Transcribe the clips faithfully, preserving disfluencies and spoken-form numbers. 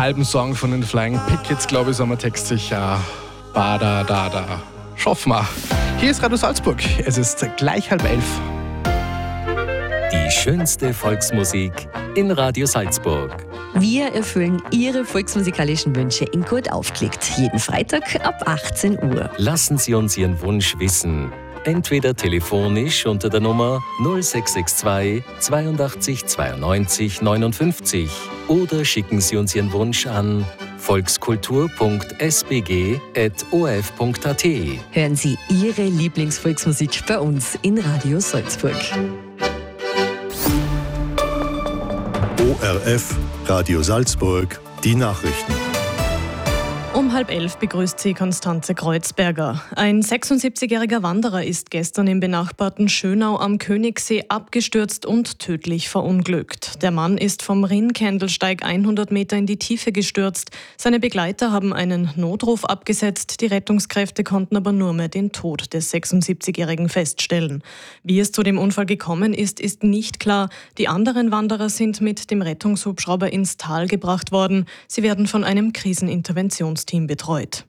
halben Song von den Flying Pickets, glaube ich, so am Text sicher. Bada, da, da. Schaff mal. Hier ist Radio Salzburg. Es ist gleich halb elf. Die schönste Volksmusik in Radio Salzburg. Wir erfüllen Ihre volksmusikalischen Wünsche in Gut aufgelegt. Jeden Freitag ab achtzehn Uhr. Lassen Sie uns Ihren Wunsch wissen. Entweder telefonisch unter der Nummer null sechs sechs zwei zweiundachtzig zweiundneunzig neunundfünfzig oder schicken Sie uns Ihren Wunsch an volkskultur punkt s b g at o f punkt a t. Hören Sie Ihre Lieblingsvolksmusik bei uns in Radio Salzburg. O R F, Radio Salzburg, die Nachrichten. Um halb elf begrüßt sie Konstanze Kreuzberger. Ein sechsundsiebzigjähriger Wanderer ist gestern im benachbarten Schönau am Königssee abgestürzt und tödlich verunglückt. Der Mann ist vom Rhinen-Kendelsteig hundert Meter in die Tiefe gestürzt. Seine Begleiter haben einen Notruf abgesetzt. Die Rettungskräfte konnten aber nur mehr den Tod des sechsundsiebzigjährigen feststellen. Wie es zu dem Unfall gekommen ist, ist nicht klar. Die anderen Wanderer sind mit dem Rettungshubschrauber ins Tal gebracht worden. Sie werden von einem Kriseninterventionsteam betreut.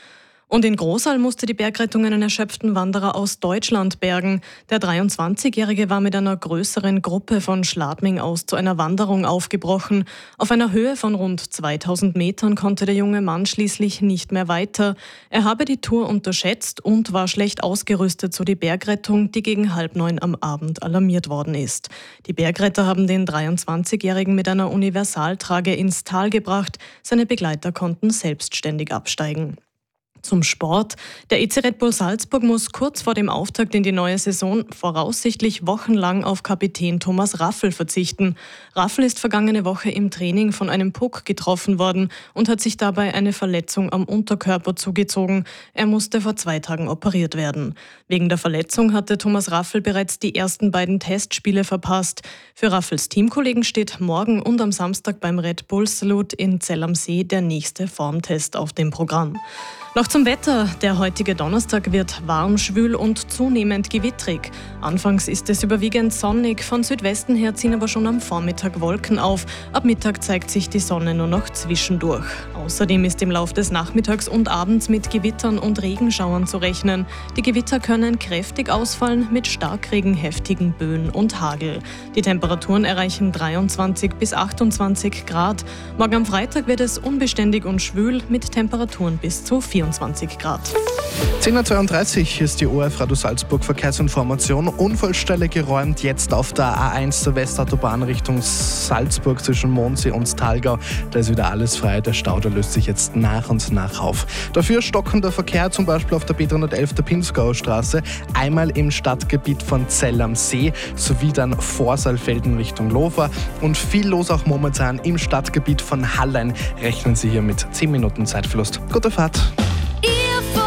Und in Großal musste die Bergrettung einen erschöpften Wanderer aus Deutschland bergen. Der dreiundzwanzigjährige war mit einer größeren Gruppe von Schladming aus zu einer Wanderung aufgebrochen. Auf einer Höhe von rund zweitausend Metern konnte der junge Mann schließlich nicht mehr weiter. Er habe die Tour unterschätzt und war schlecht ausgerüstet, so die Bergrettung, die gegen halb neun am Abend alarmiert worden ist. Die Bergretter haben den dreiundzwanzigjährigen mit einer Universaltrage ins Tal gebracht. Seine Begleiter konnten selbstständig absteigen. Zum Sport. Der E C Red Bull Salzburg muss kurz vor dem Auftakt in die neue Saison voraussichtlich wochenlang auf Kapitän Thomas Raffl verzichten. Raffl ist vergangene Woche im Training von einem Puck getroffen worden und hat sich dabei eine Verletzung am Unterkörper zugezogen. Er musste vor zwei Tagen operiert werden. Wegen der Verletzung hatte Thomas Raffl bereits die ersten beiden Testspiele verpasst. Für Raffls Teamkollegen steht morgen und am Samstag beim Red Bull Salute in Zell am See der nächste Formtest auf dem Programm. Noch zum Wetter. Der heutige Donnerstag wird warm, schwül und zunehmend gewittrig. Anfangs ist es überwiegend sonnig, von Südwesten her ziehen aber schon am Vormittag Wolken auf. Ab Mittag zeigt sich die Sonne nur noch zwischendurch. Außerdem ist im Lauf des Nachmittags und Abends mit Gewittern und Regenschauern zu rechnen. Die Gewitter können kräftig ausfallen mit Starkregen, heftigen Böen und Hagel. Die Temperaturen erreichen dreiundzwanzig bis achtundzwanzig Grad. Morgen am Freitag wird es unbeständig und schwül mit Temperaturen bis zu vierundzwanzig Grad. zehn Uhr zweiunddreißig ist die O R F Radio Salzburg Verkehrsinformation. Unfallstelle geräumt, jetzt auf der A eins zur Westautobahn Richtung Salzburg zwischen Mondsee und Thalgau. Da ist wieder alles frei, der Stau der löst sich jetzt nach und nach auf. Dafür stockender Verkehr zum Beispiel auf der B dreihundertelf der Pinzgauer Straße, einmal im Stadtgebiet von Zell am See sowie dann vor Saalfelden Richtung Lofer und viel los auch momentan im Stadtgebiet von Hallein. Rechnen Sie hier mit zehn Minuten Zeitverlust. Gute Fahrt!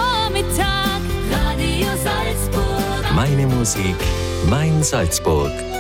Meine Musik, mein Salzburg.